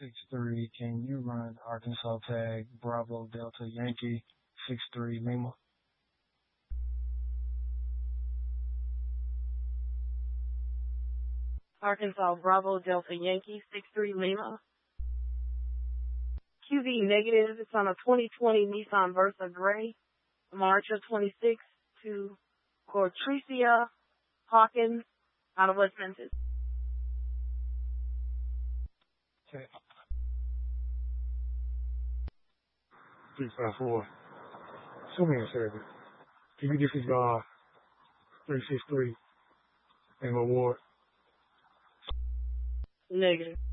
6-3, can you run Arkansas tag Bravo Delta Yankee 6-3 Lima? Arkansas Bravo Delta Yankee 6-3 Lima. QV negative. It's on a 2020 Nissan Versa Gray, March of 26 to Cortricia Hawkins out of West Memphis. Okay. 354. Show me a service. Can you disregard 363 and reward? Negative.